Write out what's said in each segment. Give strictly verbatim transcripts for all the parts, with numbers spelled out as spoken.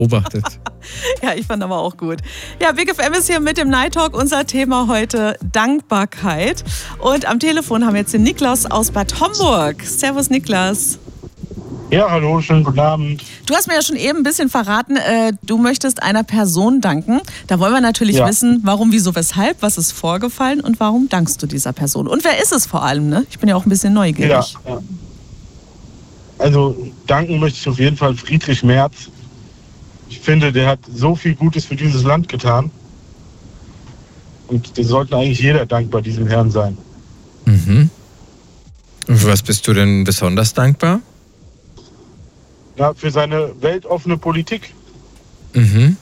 beobachtet. Ja, ich fand aber auch gut. Ja, Big F M ist hier mit dem Night Talk. Unser Thema heute Dankbarkeit. Und am Telefon haben wir jetzt den Niklas aus Bad Homburg. Servus, Niklas. Ja, hallo, schönen guten Abend. Du hast mir ja schon eben ein bisschen verraten, äh, du möchtest einer Person danken. Da wollen wir natürlich Ja. wissen, warum, wieso, weshalb, was ist vorgefallen und warum dankst du dieser Person? Und wer ist es vor allem, ne? Ich bin ja auch ein bisschen neugierig. Ja, ja. Also danken möchte ich auf jeden Fall Friedrich Merz. Ich finde, der hat so viel Gutes für dieses Land getan. Und wir sollten eigentlich jeder dankbar diesem Herrn sein. Mhm. Und für was bist du denn besonders dankbar? Ja, für seine weltoffene Politik. Mhm.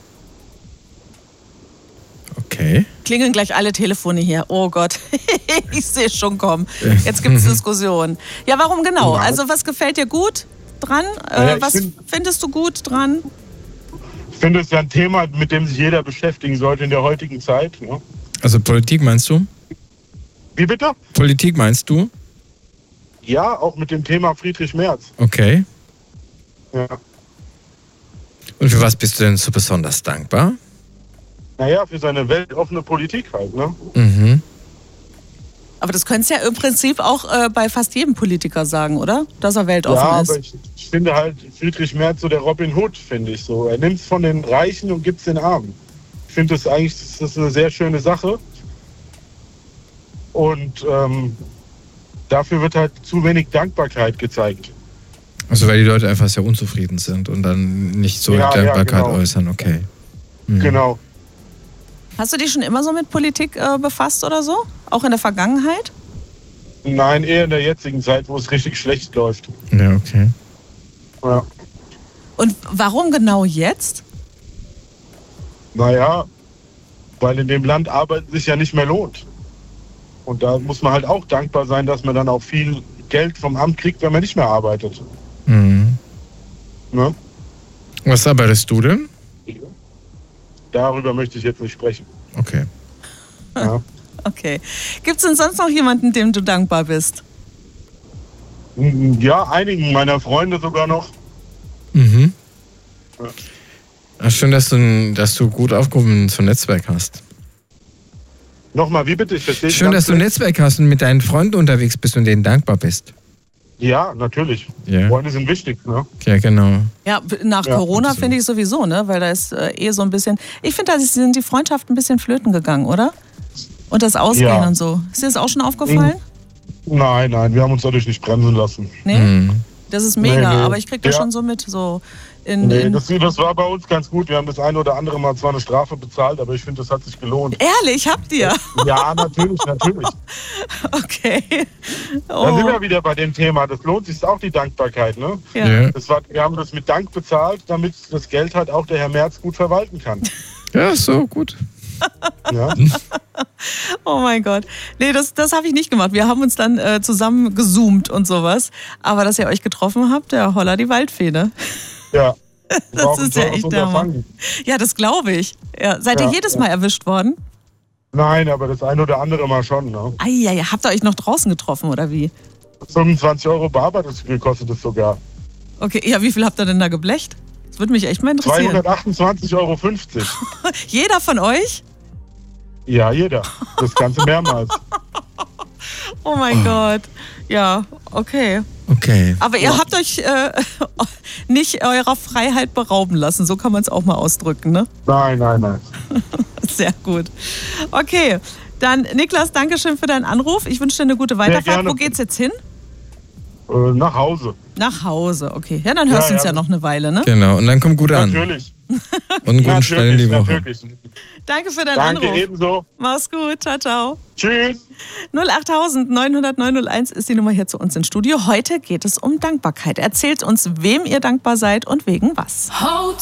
Okay. Klingeln gleich alle Telefone hier. Oh Gott, ich sehe schon kommen. Jetzt gibt es Diskussionen. Ja, warum genau? Ja. Also was gefällt dir gut dran? Ja, Äh, ich was find- findest du gut dran? Ich finde, es ist ja ein Thema, mit dem sich jeder beschäftigen sollte in der heutigen Zeit. Ne? Also Politik meinst du? Wie bitte? Politik meinst du? Ja, auch mit dem Thema Friedrich Merz. Okay. Ja. Und für was bist du denn so besonders dankbar? Naja, für seine weltoffene Politik halt. Ne? Mhm. Aber das könntest du ja im Prinzip auch äh, bei fast jedem Politiker sagen, oder? Dass er weltoffen Ja, ist. aber ich, ich finde halt Friedrich Merz so der Robin Hood, finde ich so. Er nimmt es von den Reichen und gibt es den Armen. Ich finde das eigentlich, das ist eine sehr schöne Sache. Und ähm, dafür wird halt zu wenig Dankbarkeit gezeigt. Also weil die Leute einfach sehr unzufrieden sind und dann nicht so Ja, ja, Dankbarkeit genau. äußern, okay. Mhm. Genau. Hast du dich schon immer so mit Politik äh, befasst oder so? Auch in der Vergangenheit? Nein, eher in der jetzigen Zeit, wo es richtig schlecht läuft. Ja, okay. Ja. Und warum genau jetzt? Naja, weil in dem Land Arbeiten sich ja nicht mehr lohnt. Und da muss man halt auch dankbar sein, dass man dann auch viel Geld vom Amt kriegt, wenn man nicht mehr arbeitet. Mhm. Ne? Was arbeitest du denn? Darüber möchte ich jetzt nicht sprechen. Okay. Ja. Okay. Gibt es denn sonst noch jemanden, dem du dankbar bist? Ja, einigen meiner Freunde sogar noch. Mhm. Ja. Ach, schön, dass du, dass du gut aufgehoben so ein Netzwerk hast. Nochmal, wie bitte? Ich verstehe Schön, dass du ein Netzwerk hast und mit deinen Freunden unterwegs bist und denen dankbar bist. Ja, natürlich. Ja. Freunde sind wichtig, ne? Ja, genau. Ja, nach Ja, Corona absolut. finde ich sowieso, ne? Weil da ist äh, eh so ein bisschen. Ich finde, da sind die Freundschaften ein bisschen flöten gegangen, oder? Und das Ausgehen Ja. und so. Ist dir das auch schon aufgefallen? Nein, nein, wir haben uns dadurch nicht bremsen lassen. Nee? Mhm. Das ist mega, Nee, nee. aber ich krieg das Ja. schon so mit. So in, Nee, in das, das war bei uns ganz gut. Wir haben das eine oder andere Mal zwar eine Strafe bezahlt, aber ich finde, das hat sich gelohnt. Ehrlich, habt ihr? Ja, natürlich, natürlich. Okay. Da sind Oh. wir wieder bei dem Thema. Das lohnt sich auch die Dankbarkeit, ne? Ja. Ja. Das war, wir haben das mit Dank bezahlt, damit das Geld halt auch der Herr Merz gut verwalten kann. Ja, so gut. Ja? Oh mein Gott. Nee, das, das habe ich nicht gemacht. Wir haben uns dann äh, zusammen gezoomt und sowas. Aber dass ihr euch getroffen habt, der Holla die Waldfee, ne? Ja. Das War auch ein ist ja teures echt der Hammer. Unterfangen. Ja, das glaube ich. Ja. Seid ihr Ja, jedes ja. Mal erwischt worden? Nein, aber das eine oder andere Mal schon. Ne? Eieiei, habt ihr euch noch draußen getroffen oder wie? fünfundzwanzig Euro Bar das gekostet es sogar. Okay, ja, wie viel habt ihr denn da geblecht? Das würde mich echt mal interessieren. zweihundertachtundzwanzig Euro fünfzig. Jeder von euch? Ja, jeder. Das Ganze mehrmals. Oh mein Gott. Ja, okay. Okay. Aber ihr Ja. habt euch äh, nicht eurer Freiheit berauben lassen. So kann man es auch mal ausdrücken, ne? Nein, nein, nein. Sehr gut. Okay, dann Niklas, danke schön für deinen Anruf. Ich wünsche dir eine gute Weiterfahrt. gerne. Wo geht's jetzt hin? Äh, nach Hause. Nach Hause, okay. Ja, dann hörst du Ja, uns ja ja. noch eine Weile, ne? Genau, und dann komm gut an. Natürlich. Und einen guten Start in Natürlich, die Woche. natürlich. Danke für deinen Danke Anruf. ebenso. Mach's gut, ciao, ciao. Tschüss. null acht neun null null neun null eins ist die Nummer hier zu uns ins Studio. Heute geht es um Dankbarkeit. Erzählt uns, wem ihr dankbar seid und wegen was.